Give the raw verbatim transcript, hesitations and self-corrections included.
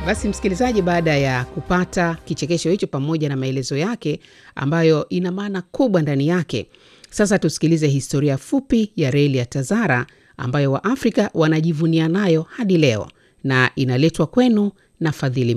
Basi msikilizaji, baada ya kupata kichekesho hicho pamoja na maelezo yake ambayo ina maana kubwa ndani yake, sasa tusikilize historia fupi ya reli ya Tazara ambayo Waafrika wanajivunia nayo hadi leo, na inaletwa kwenu na Fadhili